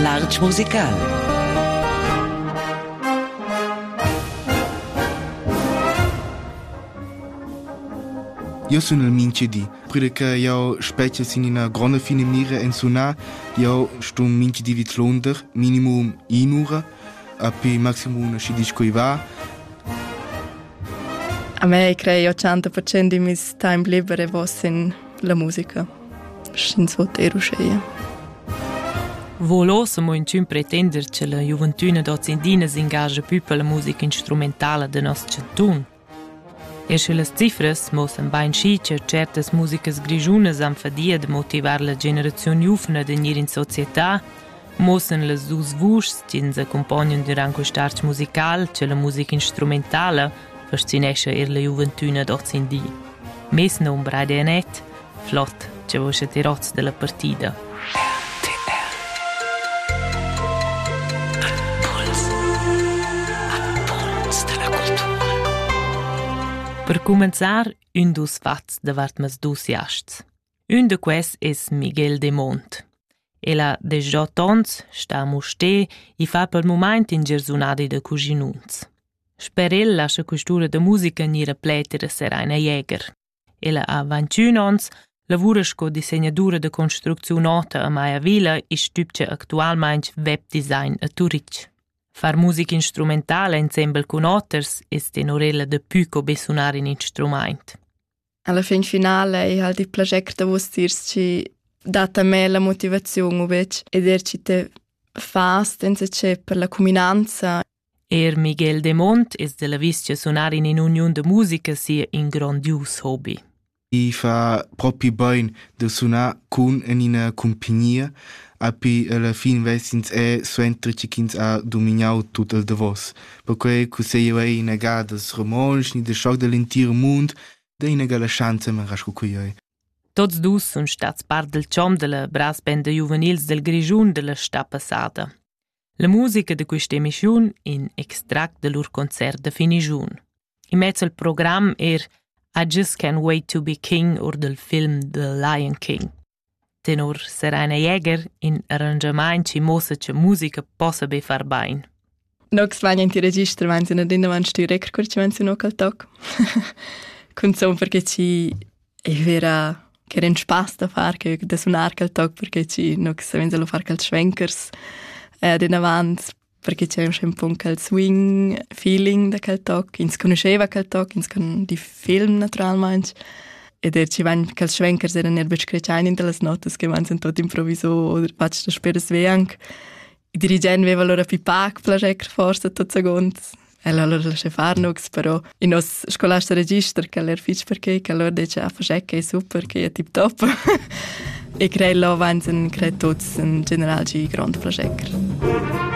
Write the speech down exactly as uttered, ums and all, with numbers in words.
L'Arch Musical. Io sono il Minchedi, perché io specie in una grande fine mira in suonar, io sto un Minchedi di Londra, minimum un'ora, e poi maximum una scidici va. A me creo cento per cento di mio tempo libero è in la musica, senza ero sceia. Volosamo in ciun pretender che la gioventuna d'Ozzendina si ingaggia più per la musica strumentale del nostro centun. E se le cifras mostran ben schi che certas musicas grigiunas han fadia de motivar la generazione giovane ad venir in società, mostran las dus vuschs che ens accompagnan durant quest'arch musical che la musica strumentale fascinesce er la gioventuna d'Ozzendina. Mes non brade net, flott che vosce tiroz della partida. Per cominciar, un dus fats davart mas dus jasts. Un de quels es Miguel de Mont. E la de giotons sta a Musté i fa per moment in gersunadi de cuginuns. Sper el lascia costura de musica nira plätere Seraina Jäger. Ella a ventuno ans lavura sco disegnadura de construcziun nota a Maia Villa e stübce actualmein web design a Turic. Far musica instrumentale insieme con otters è tenorella de più che suonare in instrument. Alla fin finale è halt il progetto vos dirci data me la motivazione uvec ed erci te fast ense per la combinanza. Er Miguel de Mont è della viscia suonare in un'unione de musica sia un grandios hobby. I fa proprio bene di suonare con in una compagnia. E poi alla fine vessins è suentra che kins ha dominato tutto il davos. Perché così io è in gara des romansch, ni de schock dell'intero mondo, da in gara la chance man rasco qui io. Tots dus sun stats part del chom della brass band de juvenils del Grigiun della sta passata. La musica de questa emissione in extract del lur concert de finigiun. In mezzo al programma er I Just Can't Wait to Be King or del film The Lion King. Tenor Seraina Jäger in arrangiament ci mossa che musica possa be far bain. Nox vagna in ti registra vanzi na dinna van sti record ci vanzi no cal toc. Consum perché ci è vera che era un spaß da far che da suonar cal toc perché ci nox venza lo far cal schwenkers eh dinna vanz perché c'è un po' cal swing feeling da cal toc ins conosceva cal toc ins con di film naturalmente. Ed er ci van cal schwenkers eran er bec crecciain in las notas che van tot improviso oder patch da speres veanc. I dirigent veva loro pipac plagecker forse tot segond. El allora lascia far nux, però in nos scolasta register che er fitch perché che allora dice a fasecca è super che è tip top. E crei lo van crei tots in general ci grand plagecker.